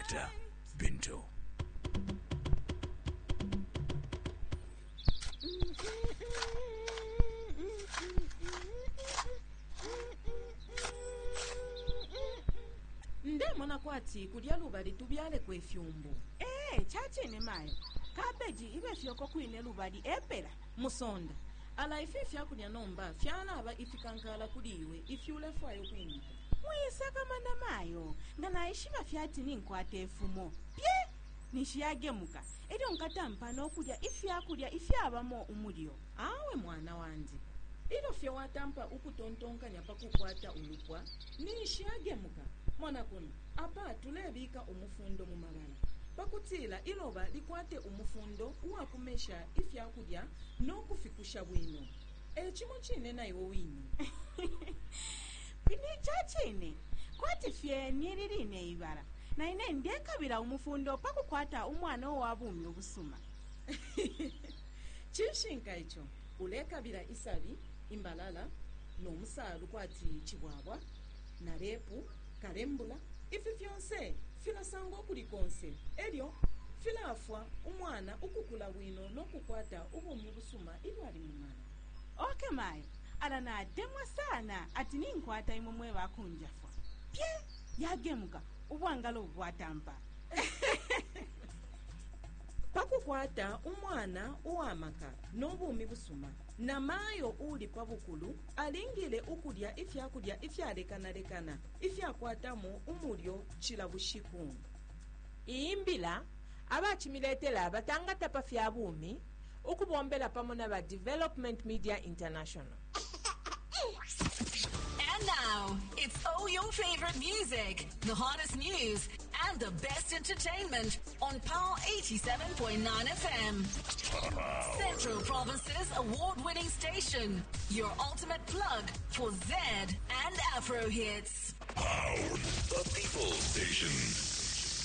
better, Binto. Ndemona kwati kulya lubali tubyale kwefyumbu. Chachine mayo. Cabbage ibe fyoko kwine lubali epera. Musonda. Ala ifi fyakulya nomba fyana aba ifikankala kuliwe ifyule fwayo kwinika. Mwisaka mana mayo. Ngana ishiba fyati ninkwate efumo. Pye! Nishiyagemuka. Eri onkatampa n'okulya ifyakulya ifyabamo umulyo. Awe mwana wandi. Ilo fye watampa ukutontonkanya pakukwata ulupwa nishiyagemuka. Mwana kuno apa tulebika umufundo mu mabala. Pakutila iloba likwate umufundo uwakumesha ifyakulya n'okufikusha bwino. Chimo chine nayo wino. Pini chachine. Kwati fye nyiririne ibara. Na ine ndekabira umufundo pakukwata umwana owabumi obusuma. Chishinka icho ulekabira isabi imbalala n'omusalu kwati chibwabwa na repu karembula ifi fyonse filasango kulikonse elyo filafwa umwana ukukula bwino n'okukwata ubumi busuma ilwali mumana. Okay mayo ala na demwa sana ati ninkwata imumwe bakunjafwa. Pye yagemuka ubwangalo bwatampa. Pakukwata umwana uwamaka n'obumi busuma na mayo uli pabukulu alingile ukulya ifyakulya ifyalekanalekana ifyakwatamu umulyo chilabushiku. Iimbila abachimiletela abatangata pa fyabumi ukubombela pamona ba Development Media International. And now, it's all your favorite music, the hottest news, and the best entertainment on Power 87.9 FM. Central Province's award-winning station, your ultimate plug for Z and Afro hits. Power, the people station.